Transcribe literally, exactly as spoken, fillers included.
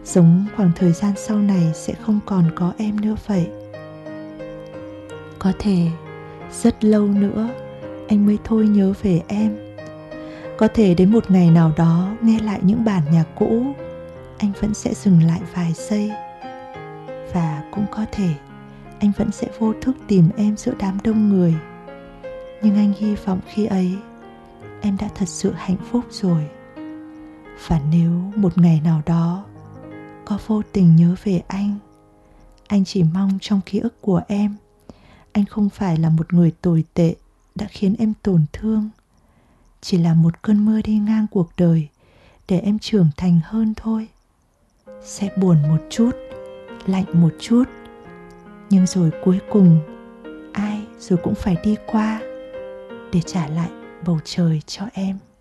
giống khoảng thời gian sau này sẽ không còn có em nữa vậy. Có thể rất lâu nữa anh mới thôi nhớ về em. Có thể đến một ngày nào đó nghe lại những bản nhạc cũ, anh vẫn sẽ dừng lại vài giây. Và cũng có thể anh vẫn sẽ vô thức tìm em giữa đám đông người. Nhưng anh hy vọng khi ấy em đã thật sự hạnh phúc rồi. Và nếu một ngày nào đó có vô tình nhớ về anh, anh chỉ mong trong ký ức của em, anh không phải là một người tồi tệ đã khiến em tổn thương. Chỉ là một cơn mưa đi ngang cuộc đời để em trưởng thành hơn thôi. Sẽ buồn một chút, lạnh một chút, nhưng rồi cuối cùng ai rồi cũng phải đi qua để trả lại bầu trời cho em.